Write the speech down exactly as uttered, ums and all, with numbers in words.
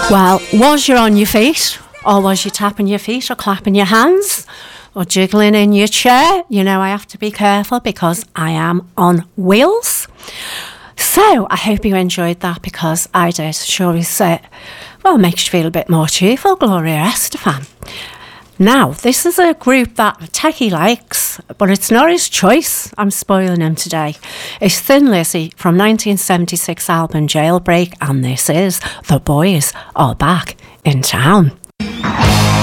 Well, was you on your feet, or was you tapping your feet, or clapping your hands, or jiggling in your chair? You know, I have to be careful because I am on wheels. So, I hope you enjoyed that because I did. Sure is, uh, well, makes you feel a bit more cheerful, Gloria Estefan. Now, this is a group that Techie likes, but it's not his choice. I'm spoiling him today. It's Thin Lizzy from nineteen seventy-six album Jailbreak, and this is The Boys Are Back in Town.